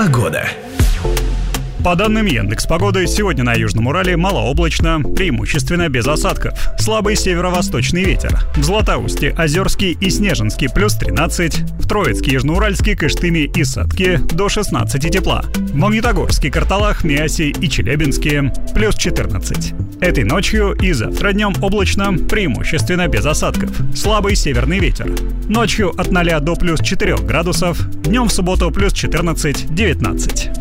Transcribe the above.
Погода. По данным Яндекс.Погоды, сегодня на Южном Урале малооблачно, преимущественно без осадков. Слабый северо-восточный ветер. В Златоусте, Озерске и Снежинске плюс 13, в Троицке, Южноуральске, Кыштыме и Сатке до 16 тепла. В Магнитогорске, Карталах, Миасе и Челябинске плюс 14. Этой ночью и завтра днем облачно, преимущественно без осадков. Слабый северный ветер. Ночью от 0 до плюс 4 градусов, днем в субботу плюс 14-19.